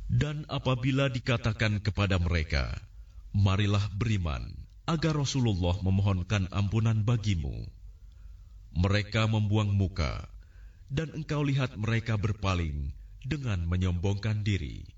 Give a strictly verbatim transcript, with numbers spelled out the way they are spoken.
Dan apabila dikatakan kepada mereka, marilah beriman, agar Rasulullah memohonkan ampunan bagimu, mereka membuang muka, dan engkau lihat mereka berpaling dengan menyombongkan diri.